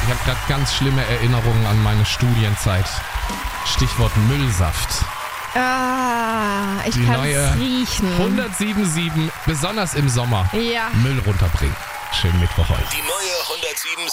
Ich habe gerade ganz schlimme Erinnerungen an meine Studienzeit. Stichwort Müllsaft. Ich Die kann neue es riechen. 107.7, besonders im Sommer, Ja. Müll runterbringen. Schönen Mittwoch heute. Die neue 107.7